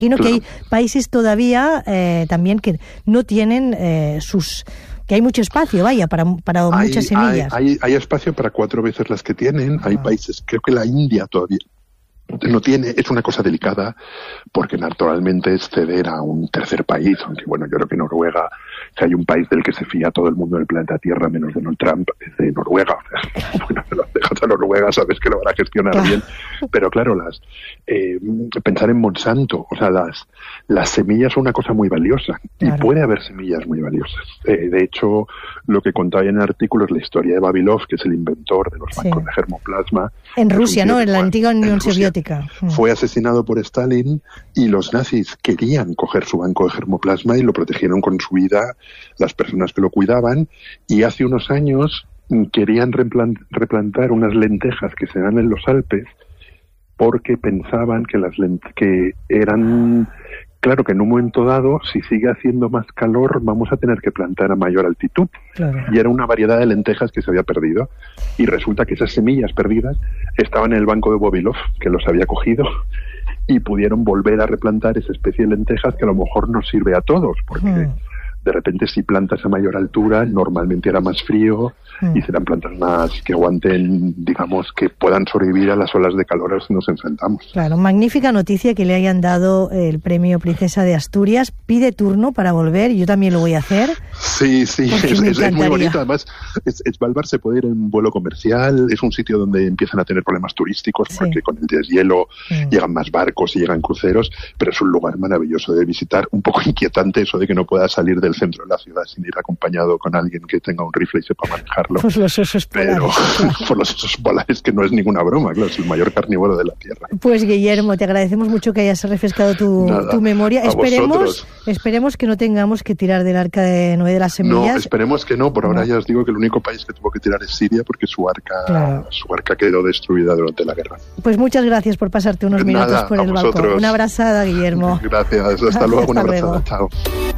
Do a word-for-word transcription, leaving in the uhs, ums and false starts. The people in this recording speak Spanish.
Imagino claro. que hay países todavía eh, también que no tienen eh, sus... que hay mucho espacio, vaya, para, para hay, muchas semillas. Hay, hay, hay espacio para cuatro veces las que tienen. Hay Ah. países, creo que la India todavía no tiene, es una cosa delicada porque naturalmente es ceder a un tercer país, aunque bueno, yo creo que Noruega, si hay un país del que se fía todo el mundo del planeta Tierra menos Donald Trump, es de Noruega. Bueno, te lo dejas a Noruega, sabes que lo van a gestionar claro. bien, pero claro, las eh, pensar en Monsanto, o sea, las las semillas son una cosa muy valiosa claro. y puede haber semillas muy valiosas. Eh, de hecho, lo que contaba en el artículo es la historia de Vavilov, que es el inventor de los bancos sí. de germoplasma. En Rusia, ¿no? En la antigua Unión Rusia. Soviética. Fue asesinado por Stalin y los nazis querían coger su banco de germoplasma y lo protegieron con su vida las personas que lo cuidaban, y hace unos años querían replantar unas lentejas que se dan en los Alpes porque pensaban que las lent- que eran... Claro que en un momento dado, si sigue haciendo más calor, vamos a tener que plantar a mayor altitud. Claro. Y era una variedad de lentejas que se había perdido. Y resulta que esas semillas perdidas estaban en el banco de Vavilov, que los había cogido, y pudieron volver a replantar esa especie de lentejas que a lo mejor nos sirve a todos, porque mm. de repente si plantas a mayor altura, normalmente hará más frío, mm. y serán plantas más que aguanten, digamos, que puedan sobrevivir a las olas de calor a las que nos enfrentamos. Claro, magnífica noticia que le hayan dado el premio Princesa de Asturias. Pide turno para volver, y yo también lo voy a hacer. Sí, sí, es, es, es muy bonito. Además, es, es, Svalbard se puede ir en vuelo comercial, es un sitio donde empiezan a tener problemas turísticos, sí. porque con el deshielo mm. llegan más barcos y llegan cruceros, pero es un lugar maravilloso de visitar. Un poco inquietante eso de que no pueda salir del centro de la ciudad sin ir acompañado con alguien que tenga un rifle y sepa manejarlo. Pues los osos polares. Pero, claro. Por los osos polares, que no es ninguna broma, claro, es el mayor carnívoro de la Tierra. Pues Guillermo, te agradecemos mucho que hayas refrescado tu, Nada, tu memoria. Esperemos, vosotros. esperemos que no tengamos que tirar del arca de Noé de las semillas. No, esperemos que no. Por ahora no. ya os digo que el único país que tuvo que tirar es Siria, porque su arca, claro. su arca quedó destruida durante la guerra. Pues muchas gracias por pasarte unos Nada, minutos por el vosotros. balcón. Una abrazada, Guillermo. Gracias, hasta luego, hasta una abrazada, luego. Chao.